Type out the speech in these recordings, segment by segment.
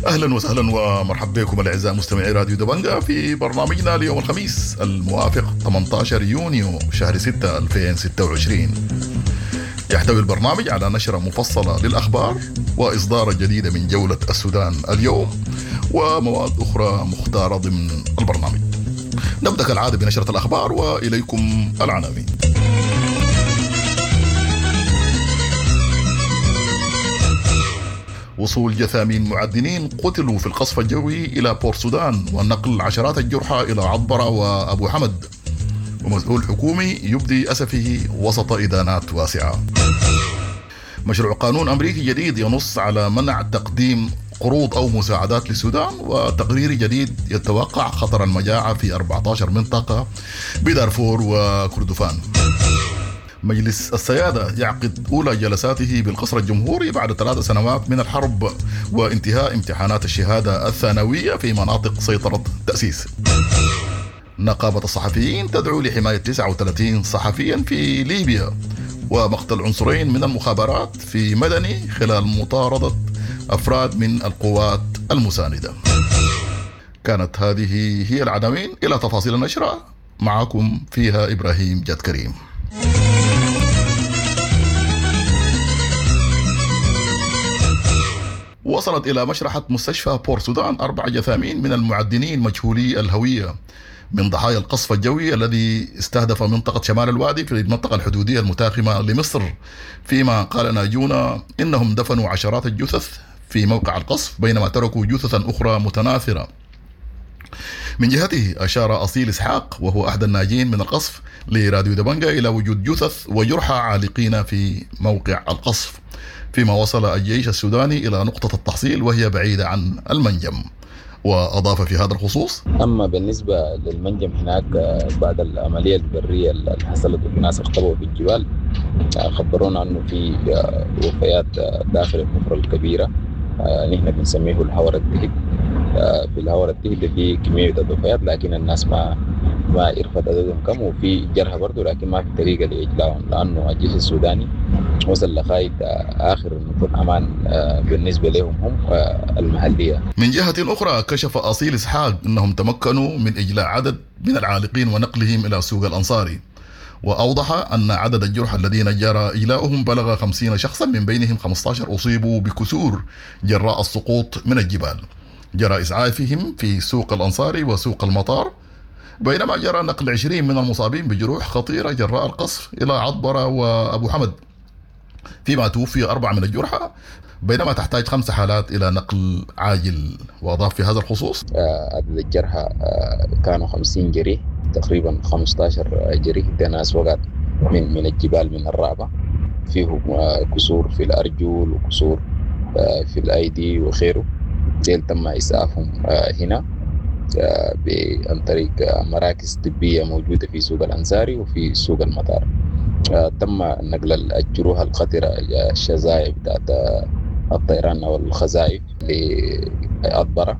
أهلا وسهلا ومرحبا بكم الأعزاء مستمعي راديو دبنجة في برنامجنا ليوم الخميس الموافق 18 يونيو شهر 6 2026. يحتوي البرنامج على نشرة مفصلة للأخبار وإصدار جديدة من جولة السودان اليوم ومواد أخرى مختارة ضمن البرنامج. نبدأ كالعادة بنشرة الأخبار وإليكم العناوين. وصول جثامين معدنين قتلوا في القصف الجوي إلى بور سودان ونقل عشرات الجرحى إلى عطبرة وأبو حمد، ومسؤول حكومي يبدي أسفه وسط إدانات واسعة. مشروع قانون أمريكي جديد ينص على منع تقديم قروض أو مساعدات للسودان، وتقرير جديد يتوقع خطر المجاعة في 14 منطقة بدارفور وكردفان. مجلس السيادة يعقد أولى جلساته بالقصر الجمهوري بعد 3 سنوات من الحرب وانتهاء امتحانات الشهادة الثانوية في مناطق سيطرة تأسيس. نقابة الصحفيين تدعو لحماية 39 صحفيا في ليبيا، ومقتل عنصرين من المخابرات في مدني خلال مطاردة أفراد من القوات المساندة. كانت هذه هي العناوين. إلى تفاصيل النشرة معكم فيها إبراهيم جاد كريم. وصلت إلى مشرحة مستشفى بور سودان 4 جثامين من المعدنين مجهولي الهوية من ضحايا القصف الجوي الذي استهدف منطقة شمال الوادي في المنطقة الحدودية المتاخمة لمصر، فيما قال ناجون إنهم دفنوا عشرات الجثث في موقع القصف بينما تركوا جثثا أخرى متناثرة. من جهته أشار أصيل إسحاق وهو أحد الناجين من القصف لراديو دبنجة إلى وجود جثث وجرحى عالقين في موقع القصف، فيما وصل الجيش السوداني إلى نقطة التحصيل وهي بعيدة عن المنجم. وأضاف في هذا الخصوص: أما بالنسبة للمنجم هناك بعد العملية البرية اللي حصلت والناس اختبوا في الجبال، خبرونا أنه في وفيات داخل الحفرة الكبيرة نحن بنسميه الهور الدهب. في الهور الدهب في كمية الوفيات لكن الناس ما عرفت عددهم كم، وفي جرحى برضو لكن ما في طريقة لإجلاهم لأنه الجيش السوداني وصل لغاية آخر نقطة أمان بالنسبة لهم هم المحلية. من جهة أخرى كشف أصيل إسحاق أنهم تمكنوا من إجلاء عدد من العالقين ونقلهم إلى سوق الأنصاري، وأوضح أن عدد الجرحى الذين جرى إجلاؤهم بلغ 50 شخصا، من بينهم 15 أصيبوا بكسور جراء السقوط من الجبال. جرى إسعافهم في سوق الأنصاري وسوق المطار، بينما جرى نقل 20 من المصابين بجروح خطيرة جراء القصف إلى عطبرة وأبو حمد، فيما توفي 4 من الجرحى، بينما تحتاج 5 حالات إلى نقل عاجل. وأضاف في هذا الخصوص: عدد الجرحى كانوا 50 جريح، تقريبا 15 جريح ده ناس وقعت من الجبال من الرعبة، فيهم كسور في الأرجل وكسور في الأيدي وخيره. ديل تم إسعافهم هنا عن طريق مراكز طبية موجودة في سوق الأنصاري وفي سوق المطار. تم نقل الجروح الخطرة الشظايا بتاعت الطيران أو الخزائف لأطبرة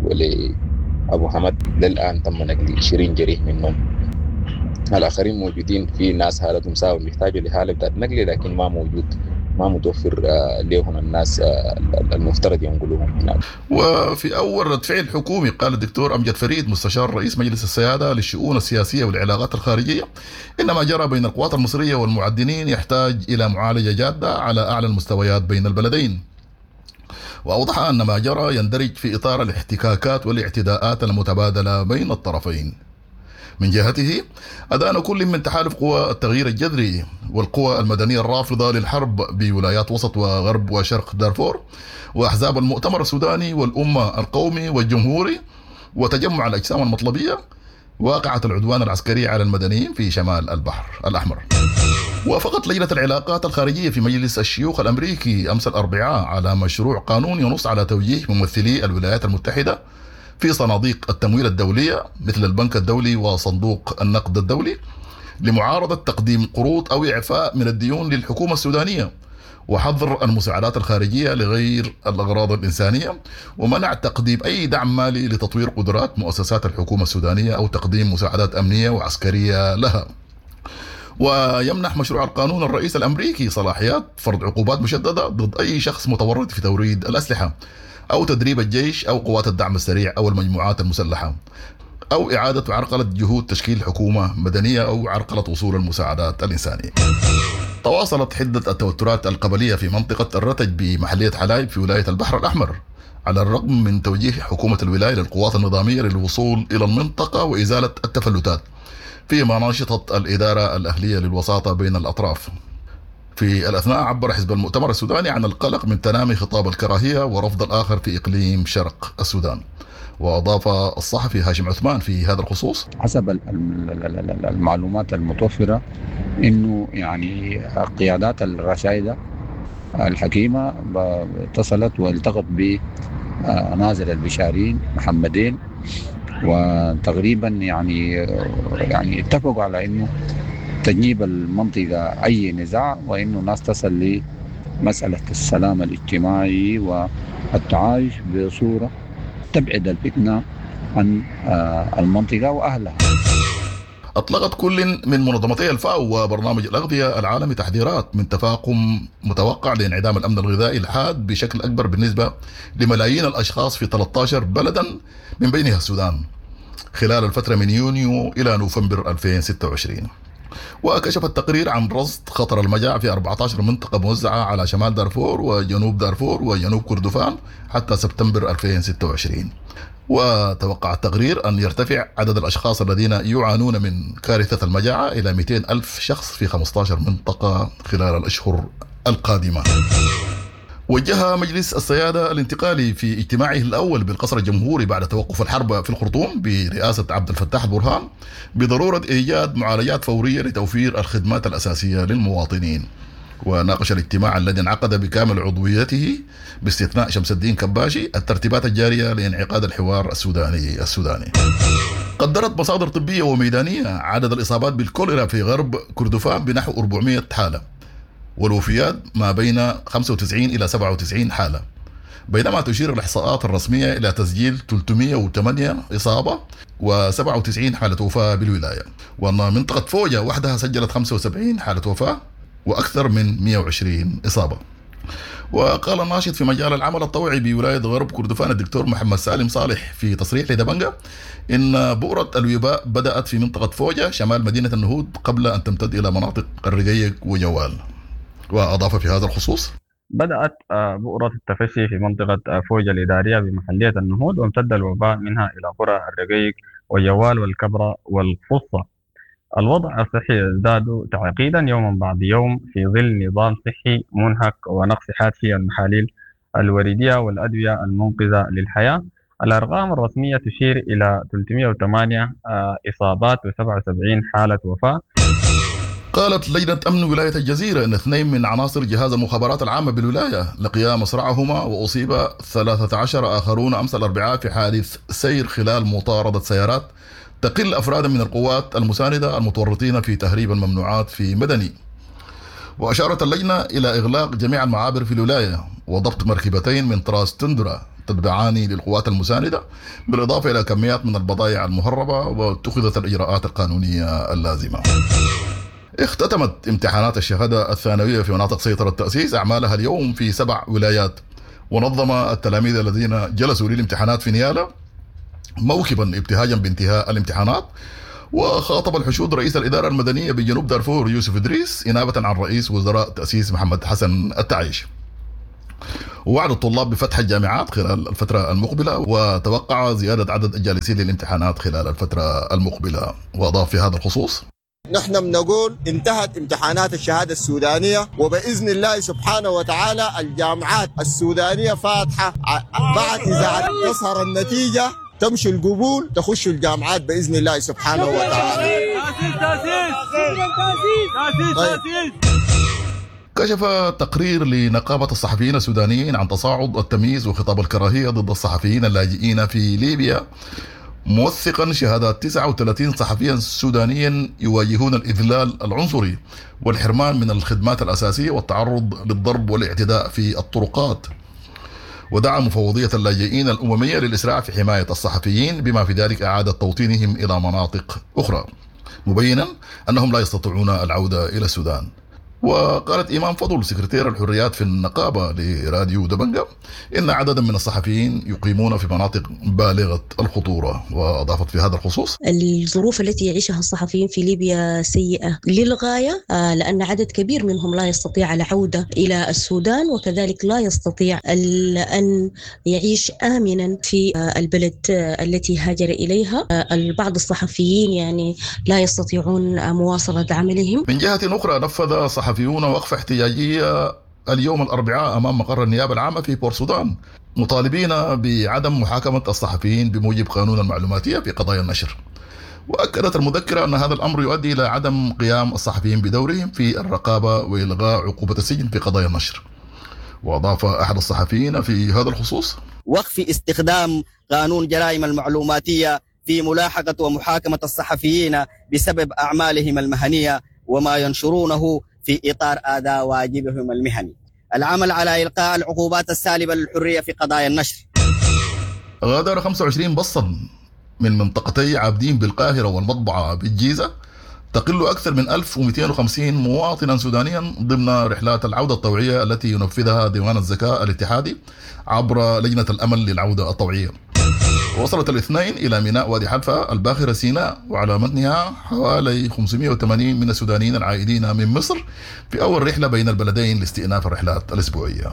ولأبو حمد. للآن تم نقل 20 جريح منهم. الآخرين موجودين في ناس حالتهم ساوية بيحتاجوا لحالة بتاعت نقل لكن ما متوفر لهم الناس المفترض ينقلوهم هناك. وفي أول رد فعل حكومي قال الدكتور أمجد فريد مستشار رئيس مجلس السيادة للشؤون السياسية والعلاقات الخارجية إن ما جرى بين القوات المصرية والمعدنين يحتاج إلى معالجة جادة على أعلى المستويات بين البلدين. وأوضح أن ما جرى يندرج في إطار الاحتكاكات والاعتداءات المتبادلة بين الطرفين. من جهته أدان كل من تحالف قوى التغيير الجذري والقوى المدنية الرافضة للحرب بولايات وسط وغرب وشرق دارفور وأحزاب المؤتمر السوداني والأمة القومي والجمهوري وتجمع الأجسام المطلبية واقعة العدوان العسكري على المدنيين في شمال البحر الأحمر. وافقت لجنة العلاقات الخارجية في مجلس الشيوخ الأمريكي أمس الأربعاء على مشروع قانون ينص على توجيه ممثلي الولايات المتحدة في صناديق التمويل الدولية مثل البنك الدولي وصندوق النقد الدولي لمعارضة تقديم قروض أو إعفاء من الديون للحكومة السودانية، وحظر المساعدات الخارجية لغير الأغراض الإنسانية، ومنع تقديم أي دعم مالي لتطوير قدرات مؤسسات الحكومة السودانية أو تقديم مساعدات أمنية وعسكرية لها. ويمنح مشروع القانون الرئيس الأمريكي صلاحيات فرض عقوبات مشددة ضد أي شخص متورط في توريد الأسلحة أو تدريب الجيش أو قوات الدعم السريع أو المجموعات المسلحة، أو إعادة عرقلة جهود تشكيل حكومة مدنية أو عرقلة وصول المساعدات الإنسانية. تواصلت حدة التوترات القبلية في منطقة الرتج بمحلية حلايب في ولاية البحر الأحمر على الرغم من توجيه حكومة الولاية للقوات النظامية للوصول إلى المنطقة وإزالة التفلتات، فيما ناشطت الإدارة الأهلية للوساطة بين الأطراف. في الأثناء عبر حزب المؤتمر السوداني عن القلق من تنامي خطاب الكراهية ورفض الآخر في إقليم شرق السودان. وأضاف الصحفي هاشم عثمان في هذا الخصوص: حسب المعلومات المتوفرة إنه يعني قيادات الرشايدة الحكيمة اتصلت والتقت بناظر البشارين محمدين، وتقريبا يعني اتفقوا على إنه تجنيب المنطقة أي نزاع، وإنه الناس تصل لمسألة السلام الاجتماعي والتعايش بصورة تبعد الفتنة عن المنطقة وأهلها. أطلقت كل من منظمتي الفاو وبرنامج الأغذية العالمي تحذيرات من تفاقم متوقع لانعدام الأمن الغذائي الحاد بشكل أكبر بالنسبة لملايين الأشخاص في 13 بلدا من بينها السودان خلال الفترة من يونيو إلى نوفمبر 2026. وكشف التقرير عن رصد خطر المجاعة في 14 منطقة موزعة على شمال دارفور وجنوب دارفور وجنوب كردفان حتى سبتمبر 2026. وتوقع التقرير أن يرتفع عدد الأشخاص الذين يعانون من كارثة المجاعة إلى 200 ألف شخص في 15 منطقة خلال الأشهر القادمة. وجه مجلس السيادة الانتقالي في اجتماعه الأول بالقصر الجمهوري بعد توقف الحرب في الخرطوم برئاسة عبد الفتاح البرهان بضرورة إيجاد معالجات فورية لتوفير الخدمات الأساسية للمواطنين. وناقش الاجتماع الذي انعقد بكامل عضويته باستثناء شمس الدين كباشي الترتيبات الجارية لانعقاد الحوار السوداني. قدرت مصادر طبية وميدانية عدد الإصابات بالكوليرا في غرب كردفان بنحو 400 حالة، والوفيات ما بين 95 إلى 97 حالة، بينما تشير الإحصاءات الرسمية إلى تسجيل 308 إصابة و97 حالة وفاة بالولاية، وأن منطقة فوجة وحدها سجلت 75 حالة وفاة وأكثر من 120 إصابة. وقال الناشط في مجال العمل الطوعي بولاية غرب كردفان الدكتور محمد سالم صالح في تصريح لدبنجة إن بؤرة الوباء بدأت في منطقة فوجة شمال مدينة النهود قبل أن تمتد إلى مناطق الرقيق وجوال. وأضاف في هذا الخصوص: بدأت بؤرة التفشي في منطقة فوجة الإدارية بمحلية النهود، وامتد الوباء منها إلى قرى الرقيق وجوال والكبرى والفصة. الوضع الصحي يزداد تعقيدا يوما بعد يوم في ظل نظام صحي منهك ونقص حاد في المحاليل الوريدية والأدوية المنقذة للحياة. الأرقام الرسمية تشير إلى 308 إصابات و77 حالة وفاة. قالت لجنة أمن ولاية الجزيرة أن 2 من عناصر جهاز المخابرات العامة بالولاية لقيا مصرعهما، وأصيب 13 آخرون أمس الأربعاء في حادث سير خلال مطاردة سيارات تقل أفرادا من القوات المساندة المتورطين في تهريب الممنوعات في مدني. وأشارت اللجنة إلى إغلاق جميع المعابر في الولاية وضبط مركبتين من طراز تندرا تتبعان للقوات المساندة، بالإضافة إلى كميات من البضائع المهربة، واتخذت الإجراءات القانونية اللازمة. اختتمت امتحانات الشهادة الثانوية في مناطق سيطرة التأسيس أعمالها اليوم في 7 ولايات. ونظم التلاميذ الذين جلسوا للامتحانات في نيالا موكبا ابتهاجا بانتهاء الامتحانات. وخاطب الحشود رئيس الإدارة المدنية بجنوب دارفور يوسف إدريس إنابة عن رئيس وزراء تأسيس محمد حسن التعيش، ووعد الطلاب بفتح الجامعات خلال الفترة المقبلة، وتوقع زيادة عدد الجالسين للامتحانات خلال الفترة المقبلة. وأضاف في هذا الخصوص: نحن بنقول انتهت امتحانات الشهادة السودانية، وبإذن الله سبحانه وتعالى الجامعات السودانية فاتحة. بعد إذا تظهر النتيجة تمشي القبول تخش الجامعات بإذن الله سبحانه وتعالى. كشف تقرير لنقابة الصحفيين السودانيين عن تصاعد التمييز وخطاب الكراهية ضد الصحفيين اللاجئين في ليبيا، موثقا شهادات 39 صحفيا سودانيا يواجهون الإذلال العنصري والحرمان من الخدمات الأساسية والتعرض للضرب والاعتداء في الطرقات. ودعا مفوضية اللاجئين الأممية للإسراع في حماية الصحفيين بما في ذلك إعادة توطينهم إلى مناطق أخرى. مبينا أنهم لا يستطيعون العودة إلى السودان. وقالت إيمان فضل سكرتير الحريات في النقابة لراديو دبنجة إن عددا من الصحفيين يقيمون في مناطق بالغة الخطورة. وأضافت في هذا الخصوص: الظروف التي يعيشها الصحفيين في ليبيا سيئة للغاية، لأن عدد كبير منهم لا يستطيع العودة إلى السودان، وكذلك لا يستطيع أن يعيش آمنا في البلد التي هاجر إليها. بعض الصحفيين يعني لا يستطيعون مواصلة عملهم. من جهة أخرى، نفذ صحفيون وقفة احتجاجية اليوم الأربعاء أمام مقر النيابة العامة في بور سودان، مطالبين بعدم محاكمة الصحفيين بموجب قانون المعلوماتية في قضايا النشر. وأكدت المذكرة أن هذا الأمر يؤدي إلى عدم قيام الصحفيين بدورهم في الرقابة وإلغاء عقوبة السجن في قضايا النشر. وأضاف أحد الصحفيين في هذا الخصوص: وقف استخدام قانون جرائم المعلوماتية في ملاحقة ومحاكمة الصحفيين بسبب أعمالهم المهنية وما ينشرونه في إطار أداء واجبهم المهني. العمل على إلقاء العقوبات السالبة للحرية في قضايا النشر. غادر 25 بصا من منطقتي عابدين بالقاهرة والمطبعة بالجيزة تقل أكثر من 1250 مواطنا سودانيا ضمن رحلات العودة الطوعية التي ينفذها ديوان الزكاة الاتحادي عبر لجنة الأمل للعودة الطوعية. وصلت الاثنين إلى ميناء وادي حلفة الباخرة سيناء، وعلى متنها حوالي 580 من السودانيين العائدين من مصر في أول رحلة بين البلدين لاستئناف الرحلات الأسبوعية.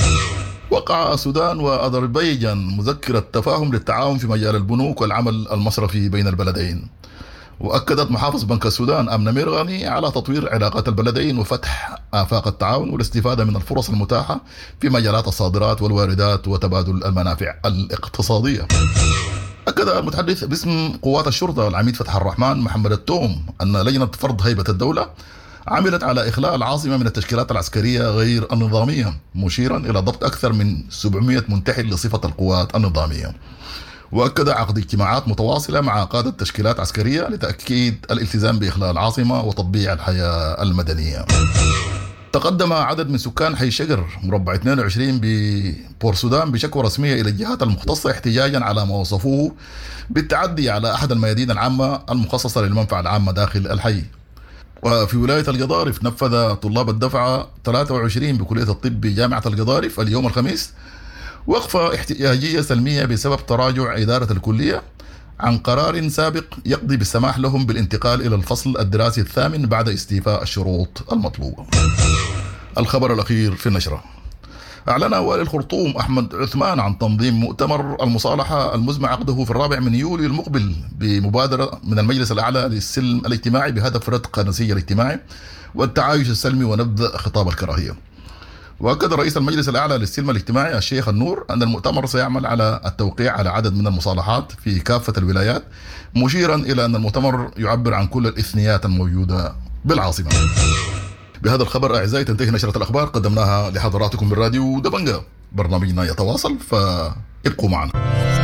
وقع السودان وأذربيجان مذكرة تفاهم للتعاون في مجال البنوك والعمل المصرفي بين البلدين. وأكدت محافظ بنك السودان أمنة ميرغاني على تطوير علاقات البلدين وفتح آفاق التعاون والاستفادة من الفرص المتاحة في مجالات الصادرات والواردات وتبادل المنافع الاقتصادية. أكد المتحدث باسم قوات الشرطة العميد فتح الرحمن محمد التوم أن لجنة فرض هيبة الدولة عملت على إخلاء العاصمة من التشكيلات العسكرية غير النظامية، مشيرا إلى ضبط أكثر من 700 منتحل لصفة القوات النظامية. وأكد عقد اجتماعات متواصلة مع قادة تشكيلات عسكرية لتأكيد الالتزام بإخلاء العاصمة وتطبيع الحياة المدنية. تقدم عدد من سكان حي شجر مربع 22 ببور سودان بشكوى رسمية إلى الجهات المختصة احتجاجا على ما وصفوه بالتعدي على أحد الميادين العامة المخصصة للمنفعة العامة داخل الحي. وفي ولاية القضارف، نفذ طلاب الدفعة 23 بكلية الطب بجامعة القضارف اليوم الخميس وقفة احتجاجية سلمية بسبب تراجع إدارة الكلية عن قرار سابق يقضي بالسماح لهم بالانتقال إلى الفصل الدراسي الثامن بعد استيفاء الشروط المطلوبة. الخبر الأخير في النشرة: أعلن والي الخرطوم أحمد عثمان عن تنظيم مؤتمر المصالحة المزمع عقده في 4 يوليو المقبل بمبادرة من المجلس الأعلى للسلم الاجتماعي بهدف ردع النسيج الاجتماعي والتعايش السلمي ونبذ خطاب الكراهية. وأكد رئيس المجلس الأعلى للسلم الاجتماعي الشيخ النور أن المؤتمر سيعمل على التوقيع على عدد من المصالحات في كافة الولايات، مشيرا إلى أن المؤتمر يعبر عن كل الإثنيات الموجودة بالعاصمة. بهذا الخبر أعزائي تنتهي نشرة الأخبار قدمناها لحضراتكم من راديو دبنجة. برنامجنا يتواصل، فابقوا معنا.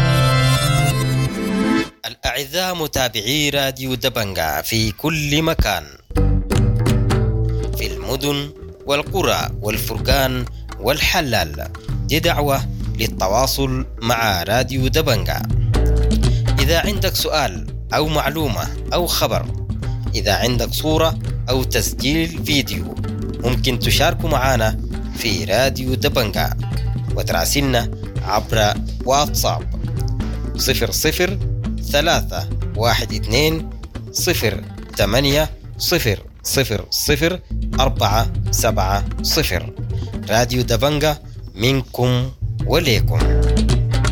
الأعزاء متابعي راديو دبنجة في كل مكان، في المدن والقرى والفرقان والحلال، دي دعوة للتواصل مع راديو دبنجة. إذا عندك سؤال أو معلومة أو خبر، إذا عندك صورة أو تسجيل فيديو، ممكن تشاركوا معنا في راديو دبنجة وتراسلنا عبر واتساب 00312080000470. راديو دبنجة منكم وليكم.